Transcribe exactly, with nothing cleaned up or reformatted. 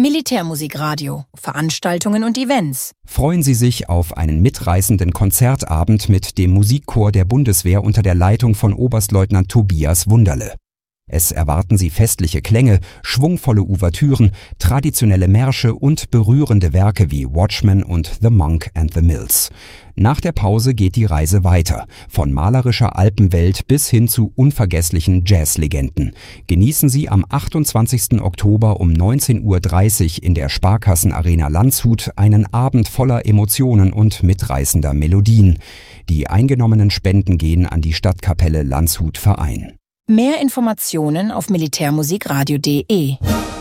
Militärmusikradio, Veranstaltungen und Events. Freuen Sie sich auf einen mitreißenden Konzertabend mit dem Musikchor der Bundeswehr unter der Leitung von Oberstleutnant Tobias Wunderle. Es erwarten Sie festliche Klänge, schwungvolle Ouvertüren, traditionelle Märsche und berührende Werke wie Watchmen und The Monk and the Mills. Nach der Pause geht die Reise weiter, von malerischer Alpenwelt bis hin zu unvergesslichen Jazzlegenden. Genießen Sie am achtundzwanzigsten Oktober um neunzehn Uhr dreißig in der Sparkassenarena Landshut einen Abend voller Emotionen und mitreißender Melodien. Die eingenommenen Spenden gehen an die Stadtkapelle Landshut Verein. Mehr Informationen auf militärmusikradio punkt de.